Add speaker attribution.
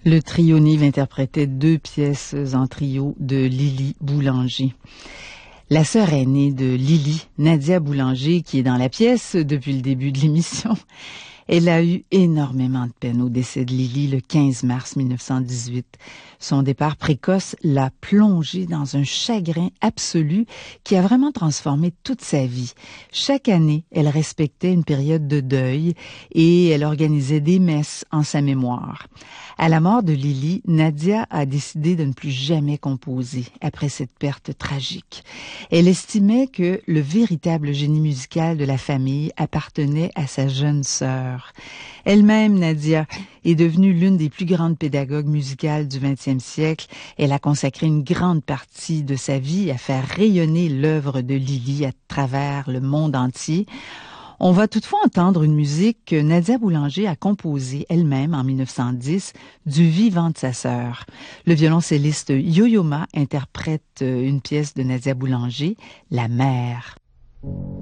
Speaker 1: Le trio Nive interprétait 2 pièces en trio de Lily Boulanger. La sœur aînée de Lily, Nadia Boulanger, qui est dans la pièce depuis le début de l'émission, elle a eu énormément de peine au décès de Lily le 15 mars 1918. Son départ précoce l'a plongée dans un chagrin absolu qui a vraiment transformé toute sa vie. Chaque année, elle respectait une période de deuil et elle organisait des messes en sa mémoire. À la mort de Lily, Nadia a décidé de ne plus jamais composer après cette perte tragique. Elle estimait que le véritable génie musical de la famille appartenait à sa jeune sœur. Elle-même, Nadia, est devenue l'une des plus grandes pédagogues musicales du XXe siècle. Elle a consacré une grande partie de sa vie à faire rayonner l'œuvre de Lily à travers le monde entier. On va toutefois entendre une musique que Nadia Boulanger a composée elle-même en 1910 du vivant de sa sœur. Le violoncelliste Yo-Yo Ma interprète une pièce de Nadia Boulanger, La Mère.